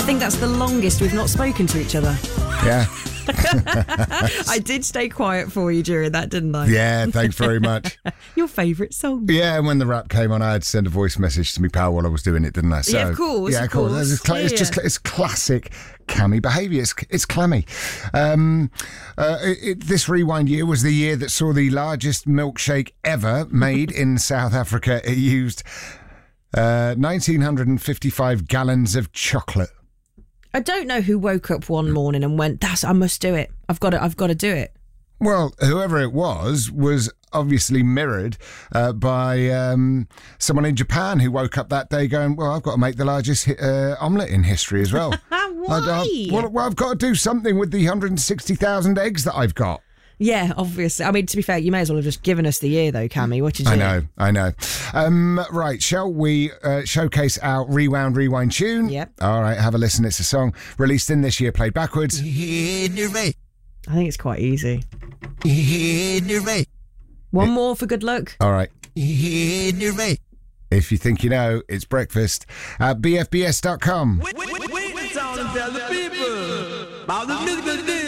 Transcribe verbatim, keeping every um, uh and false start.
think that's the longest we've not spoken to each other. Yeah. I did stay quiet for you during that, didn't I? Yeah, thanks very much. Your favourite song? Yeah, and when the rap came on, I had to send a voice message to me pal while I was doing it, didn't I? So, yeah, of course. Yeah, of course. course. It's, cl- yeah, it's yeah. just it's classic Cammy behaviour. It's, it's clammy. Um, uh, it, it, this rewind year was the year that saw the largest milkshake ever made in South Africa. It used uh, one thousand nine hundred fifty-five gallons of chocolate. I don't know who woke up one morning and went, "That's I must do it. I've got to. I've got to do it." Well, whoever it was was obviously mirrored uh, by um, someone in Japan who woke up that day going, "Well, I've got to make the largest uh, omelette in history as well." Why? I, I, well, well, I've got to do something with the one hundred sixty thousand eggs that I've got. Yeah, obviously. I mean, to be fair, you may as well have just given us the year, though, Cammy. What did you I do? know, I know. Um, right, shall we uh, showcase our Rewound Rewind tune? Yep. All right, have a listen. It's a song released in this year, played backwards. I think it's quite easy. One more for good luck. All right. If you think you know, it's breakfast at b f b s dot com. Wait, wait, wait, wait, tell the people about the music.